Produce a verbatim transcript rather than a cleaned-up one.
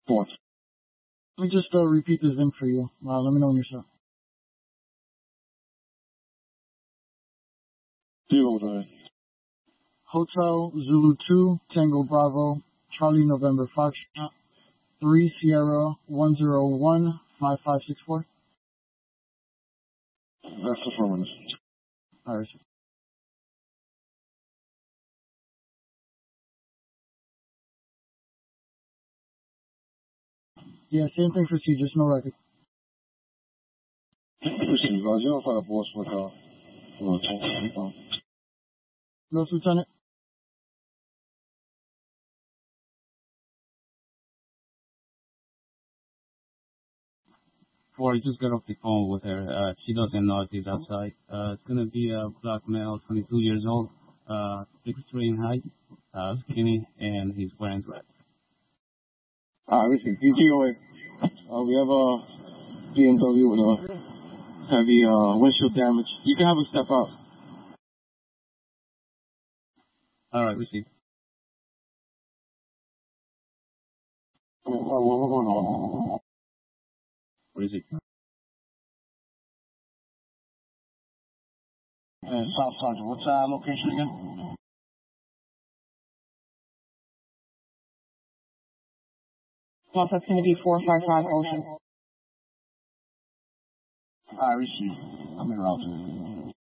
What? Let me just uh, repeat this in for you. Uh, let me know when you're set. Zero nine. Hotel Zulu two, Tango Bravo, Charlie November Foxtrot, three Sierra one zero one five five six four. That's affirmative. All right. Yeah, same thing for C, just no record. Receive. Uh, zero five boss with uh, uh, tank. No, Lieutenant. Before I just got off the phone with her. Uh, she doesn't know she's outside. Uh, it's gonna be a black male, twenty-two years old, uh, six three in height, uh, skinny, and he's wearing dreads. Ah, receive. D G O A. Uh, we have a B M W with a heavy uh, windshield damage. You can have a step out. All right, receive. What, what, what's going on? What is it? Uh, South Sergeant, what's our location again? Well, that's going to be four five five Ocean. I receive. I'm in route.